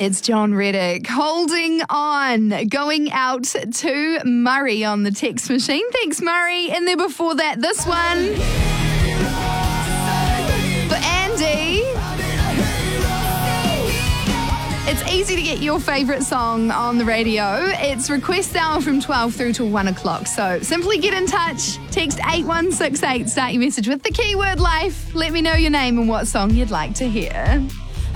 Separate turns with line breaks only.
It's John Reddick. Holding on. Going out to Murray on the text machine. Thanks, Murray. And then before that, this one for Andy. It's easy to get your favourite song on the radio. It's request hour from 12 through to 1 o'clock. So simply get in touch. Text 8168. Start your message with the keyword life. Let me know your name and what song you'd like to hear.